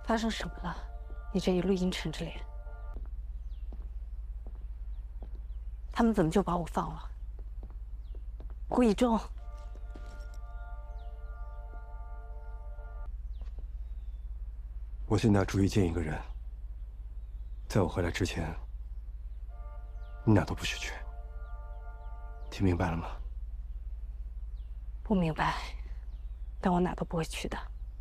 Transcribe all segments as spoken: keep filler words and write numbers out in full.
发生什么了？你这一路阴沉着脸，他们怎么就把我放了？顾以中， 我现在注意见一个人，在我回来之前，你哪都不许去。听明白了吗？ 不明白，但我哪都不会去的。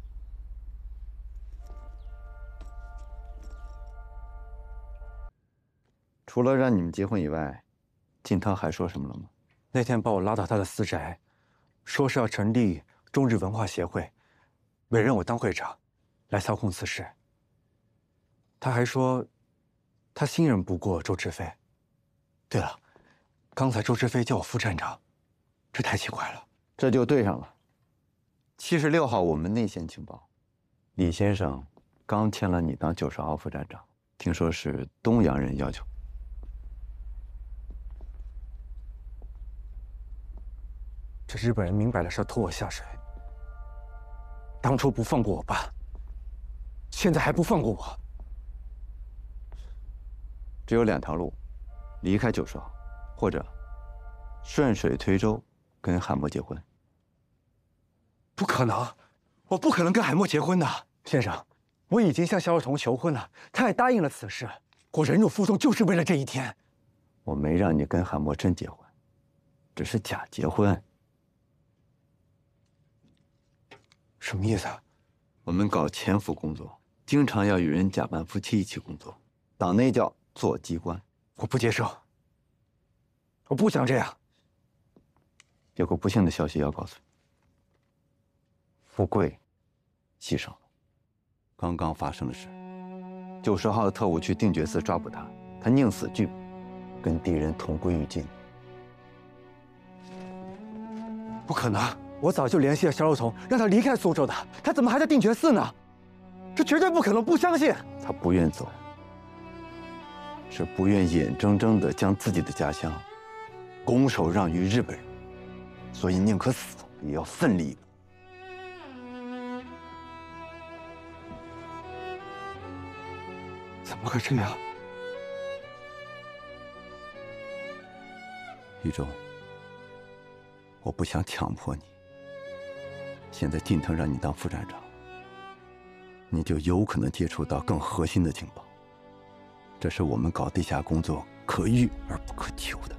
除了让你们结婚以外，靳涛还说什么了吗？ 那天把我拉到他的私宅，说是要成立中日文化协会，委任我当会长，来操控此事。他还说，他信任不过周志飞。对了，刚才周志飞叫我副站长，这太奇怪了。 这就对上了。七十六号，我们内线情报，李先生刚签了你当九十号副站长，听说是东洋人要求。 这日本人明摆的是要拖我下水。当初不放过我爸，现在还不放过我。 只有两条路：离开九十号，或者顺水推舟跟韩墨结婚。 不可能，我不可能跟海默结婚的，先生。我已经向肖若彤求婚了，他也答应了此事。我忍辱负重就是为了这一天。 我没让你跟韩墨真结婚，只是假结婚。 什么意思啊？ 我们搞潜伏工作，经常要与人假扮夫妻一起工作，党内叫做机关。 我不接受，我不想这样。 有个不幸的消息要告诉你：富贵牺牲了。刚刚发生的事，九十号的特务去定觉寺抓捕他，他宁死拒捕，跟敌人同归于尽。 不可能！ 我早就联系了肖若彤，让他离开苏州的，他怎么还在定觉寺呢？这绝对不可能！不相信。 他不愿走，是不愿眼睁睁地将自己的家乡拱手让于日本人，所以宁可死也要奋力一搏。 怎么会这样？ 玉忠，我不想强迫你。 现在靳腾让你当副站长，你就有可能接触到更核心的情报，这是我们搞地下工作可遇而不可求的。